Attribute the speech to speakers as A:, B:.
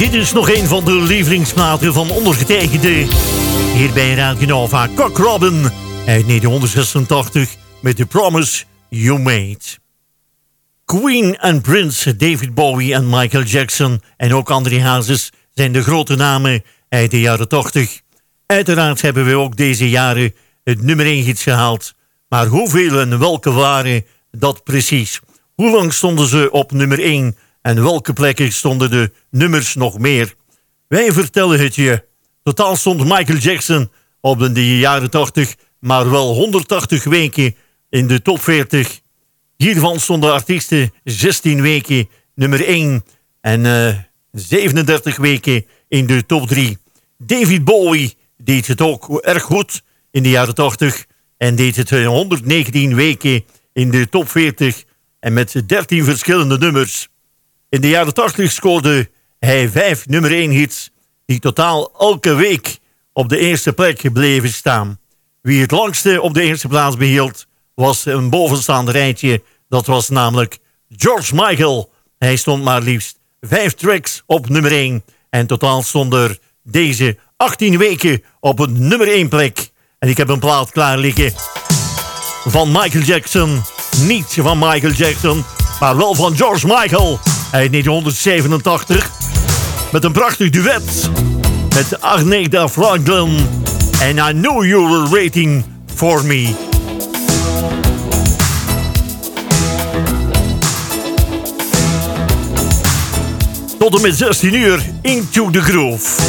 A: Dit is nog een van de lievelingsplaten van ondergetekende. Hier bij Radio Nova, Cock Robin uit 1986 met The Promise You Made. Queen en Prince, David Bowie en Michael Jackson en ook André Hazes zijn de grote namen uit de jaren 80. Uiteraard hebben we ook deze jaren het nummer 1 hits gehaald. Maar hoeveel en welke waren dat precies? Hoe lang stonden ze op nummer 1 en welke plekken stonden de nummers nog meer? Wij vertellen het je. Totaal stond Michael Jackson op de jaren 80 maar wel 180 weken in de top 40. Hiervan stonden artiesten 16 weken nummer 1 en 37 weken in de top 3. David Bowie deed het ook erg goed in de jaren 80 en deed het 119 weken in de top 40 en met 13 verschillende nummers. In de jaren 80 scoorde hij 5 nummer 1 hits die totaal elke week op de eerste plek bleven staan. Wie het langste op de eerste plaats behield was een bovenstaande rijtje. Dat was namelijk George Michael. Hij stond maar liefst 5 tracks op nummer 1. En totaal stonden er deze 18 weken op een nummer 1 plek. En ik heb een plaat klaar liggen van Michael Jackson. Niet van Michael Jackson, maar wel van George Michael uit 1987. Met een prachtig duet met Agnetha Franklin. And I Know You Were Waiting For Me. Tot en met 16 uur, Into the Groove.